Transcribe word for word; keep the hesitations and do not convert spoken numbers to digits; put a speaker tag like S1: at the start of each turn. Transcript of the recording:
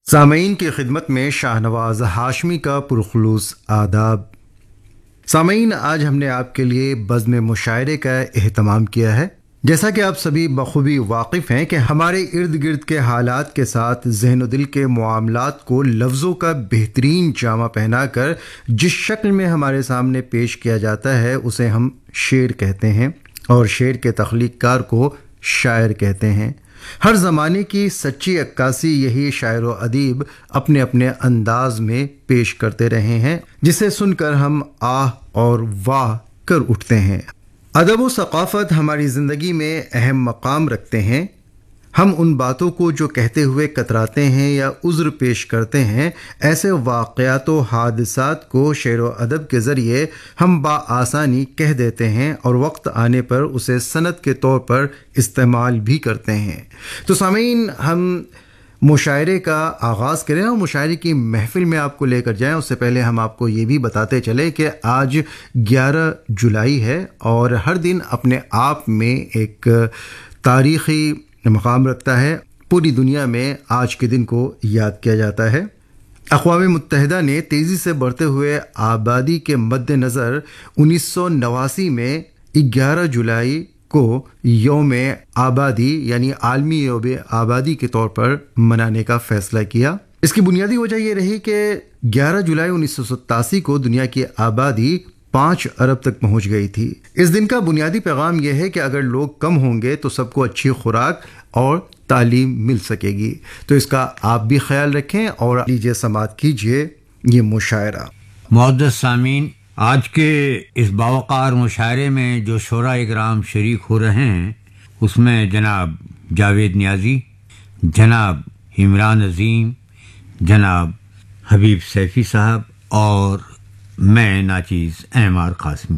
S1: سامعین کی خدمت میں شاہ نواز ہاشمی کا پرخلوص آداب۔ سامعین، آج ہم نے آپ کے لیے بزم مشاعرے کا اہتمام کیا ہے۔ جیسا کہ آپ سبھی بخوبی واقف ہیں کہ ہمارے ارد گرد کے حالات کے ساتھ ذہن و دل کے معاملات کو لفظوں کا بہترین جامہ پہنا کر جس شکل میں ہمارے سامنے پیش کیا جاتا ہے اسے ہم شعر کہتے ہیں، اور شعر کے تخلیق کار کو شاعر کہتے ہیں۔ ہر زمانے کی سچی عکاسی یہی شاعر و ادیب اپنے اپنے انداز میں پیش کرتے رہے ہیں، جسے سن کر ہم آہ اور واہ کر اٹھتے ہیں۔ ادب و ثقافت ہماری زندگی میں اہم مقام رکھتے ہیں۔ ہم ان باتوں کو جو کہتے ہوئے کتراتے ہیں یا عذر پیش کرتے ہیں، ایسے واقعات و حادثات کو شعر و ادب کے ذریعے ہم بآسانی کہہ دیتے ہیں اور وقت آنے پر اسے سند کے طور پر استعمال بھی کرتے ہیں۔ تو سامعین، ہم مشاعرے کا آغاز کریں اور مشاعرے کی محفل میں آپ کو لے کر جائیں۔ اس سے پہلے ہم آپ کو یہ بھی بتاتے چلیں کہ آج گیارہ جولائی ہے اور ہر دن اپنے آپ میں ایک تاریخی مقام رکھتا ہے۔ پوری دنیا میں آج کے دن کو یاد کیا جاتا ہے۔ اقوام متحدہ نے تیزی سے بڑھتے ہوئے آبادی کے مد نظر انیس سو نواسی میں گیارہ جولائی کو یوم آبادی یعنی عالمی یوم آبادی کے طور پر منانے کا فیصلہ کیا۔ اس کی بنیادی وجہ یہ رہی کہ گیارہ جولائی انیس سو ستاسی کو دنیا کی آبادی پانچ ارب تک پہنچ گئی تھی۔ اس دن کا بنیادی پیغام یہ ہے کہ اگر لوگ کم ہوں گے تو سب کو اچھی خوراک اور تعلیم مل سکے گی۔ تو اس کا آپ بھی خیال رکھیں اور لیجیے سماعت کیجیے یہ مشاعرہ۔
S2: معزز سامعین، آج کے اس باوقار مشاعرے میں جو شعراء اکرام شریک ہو رہے ہیں اس میں جناب جاوید نیازی، جناب عمران عظیم، جناب حبیب سیفی صاحب اور میں ناچیز اعمار قاسمی۔